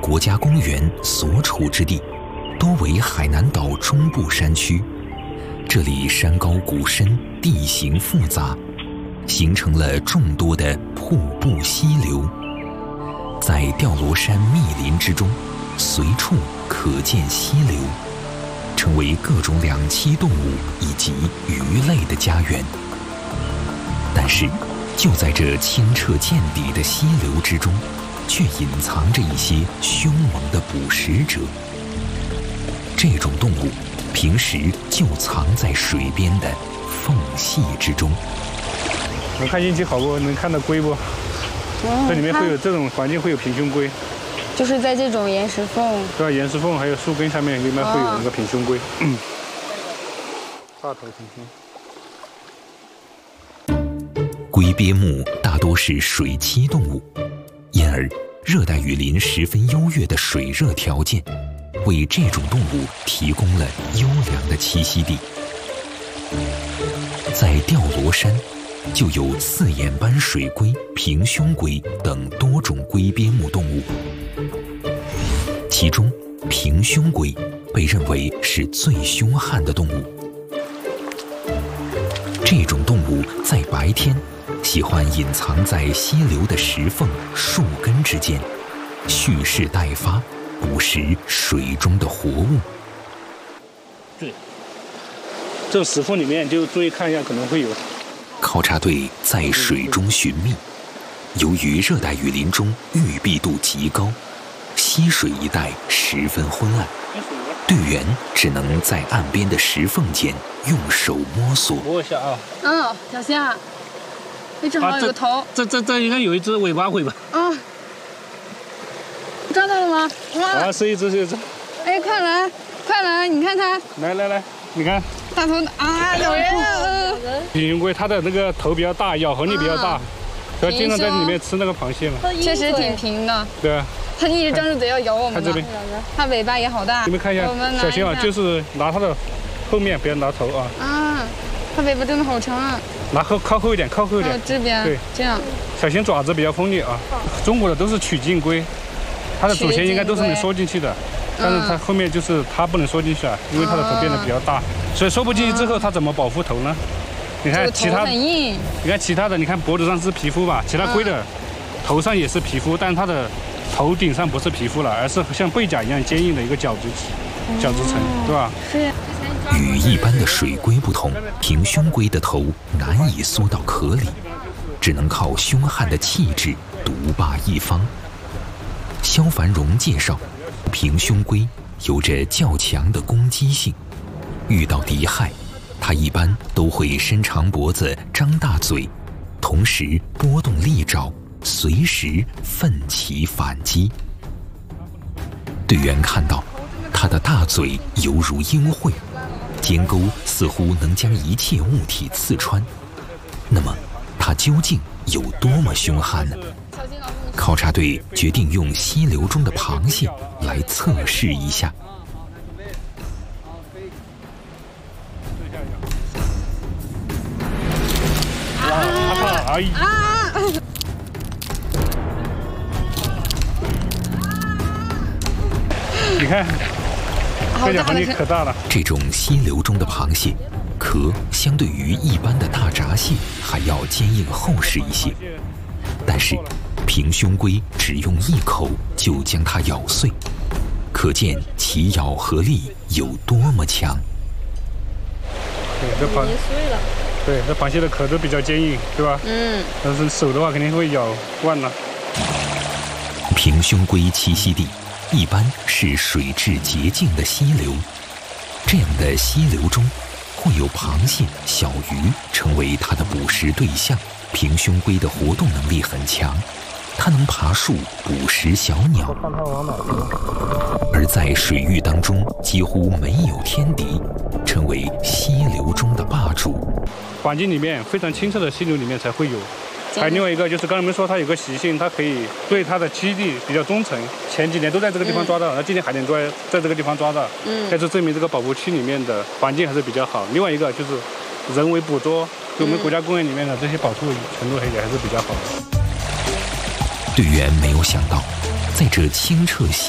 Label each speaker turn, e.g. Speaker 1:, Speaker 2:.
Speaker 1: 国家公园所处之地，多为海南岛中部山区。这里山高谷深，地形复杂，形成了众多的瀑布溪流。在吊罗山密林之中，随处可见溪流，成为各种两栖动物以及鱼类的家园。但是，就在这清澈见底的溪流之中，却隐藏着一些凶猛的捕食者。这种动物平时就藏在水边的缝隙之中。
Speaker 2: 能看运气好不？能看到龟不？这里面会有这种环境，会有平胸龟。
Speaker 3: 就是在这种岩石缝。对
Speaker 2: 吧？岩石缝还有树根上面，里面会有那个平胸龟。大头平胸。
Speaker 1: 龟鳖目大多是水栖动物，因而热带雨林十分优越的水热条件，为这种动物提供了优良的栖息地。在吊罗山，就有刺眼斑水龟、平胸龟等多种龟鳖目动物，其中平胸龟被认为是最凶悍的动物。这种动物在白天喜欢隐藏在溪流的石缝、树根之间，蓄势待发，捕食水中的活物。
Speaker 2: 对，这种石缝里面就注意看一下，可能会有。
Speaker 1: 考察队在水中寻觅，由于热带雨林中郁闭度极高，溪水一带十分昏暗，队员只能在岸边的石缝间用手摸索。
Speaker 2: 摸一下啊。
Speaker 3: 小心啊！你正好有个头。
Speaker 2: 这应该有一只尾巴会吧？
Speaker 3: 抓到了吗？
Speaker 2: 哇！是一只。
Speaker 3: 哎，快来，你看它。
Speaker 2: 来，你看。
Speaker 3: 大头啊，有人！
Speaker 2: 平胸龟它的那个头比较大，咬合力比较大，它经常在里面吃那个螃蟹嘛。
Speaker 3: 确实挺平的。
Speaker 2: 对啊。
Speaker 3: 它一直张着嘴要咬我们。
Speaker 2: 看这边。
Speaker 3: 它尾巴也好大。
Speaker 2: 你们看一下，小心啊，就是拿它的后面，不要拿头啊。
Speaker 3: 它尾巴真的好长啊。
Speaker 2: 拿靠后一点。
Speaker 3: 这边。对，这样。
Speaker 2: 小心爪子比较锋利啊。中国的都是曲颈龟，它的祖先应该都是能缩进去的。但是它后面就是它不能缩进去啊，因为它的头变得比较大，所以缩不进去之后，它怎么保护头呢？你看其他，你看其他的，你看脖子上是皮肤吧，其他龟的头上也是皮肤，但它的头顶上不是皮肤了，而是像背甲一样坚硬的一个角质层，对吧？
Speaker 3: 是。
Speaker 1: 与一般的水龟不同，平胸龟的头难以缩到壳里，只能靠凶悍的气质独霸一方。肖繁荣介绍，平胸龟有着较强的攻击性，遇到敌害，它一般都会伸长脖子、张大嘴，同时拨动利爪，随时奋起反击。队员看到，它的大嘴犹如鹰喙，尖钩似乎能将一切物体刺穿。那么，它究竟有多么凶悍呢？考察队决定用溪流中的螃蟹来测试一下。
Speaker 2: 你看，这脚力可大了。
Speaker 1: 这种溪流中的螃蟹，壳相对于一般的大闸蟹还要坚硬厚实一些，但是平胸龟只用一口就将它咬碎，可见其咬合力有多么强。
Speaker 2: 对，这螃蟹的壳都比较坚硬，对吧？但是手的话肯定会咬惯了。
Speaker 1: 平胸龟栖息地一般是水质洁净的溪流，这样的溪流中会有螃蟹、小鱼成为它的捕食对象。平胸龟的活动能力很强，它能爬树捕食小鸟，而在水域当中几乎没有天敌，成为溪流中的霸主。
Speaker 2: 环境里面非常清澈的溪流里面才会有。还有另外一个就是刚才我们说它有个习性，它可以对它的栖地比较忠诚。前几年都在这个地方抓到，那今年还能在这个地方抓到，但是证明这个保护区里面的环境还是比较好。另外一个就是人为捕捉，对我们国家公园里面的这些保护程度也还是比较好的。
Speaker 1: 队员没有想到，在这清澈溪